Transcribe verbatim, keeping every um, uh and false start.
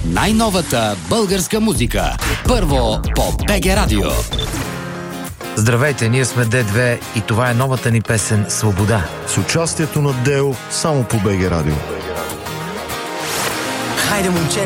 Най-новата българска музика. Първо по БГ Радио. Здравейте, ние сме Д две и това е новата ни песен "Свобода". С участието на Део само по БГ Радио. Хайде, момче,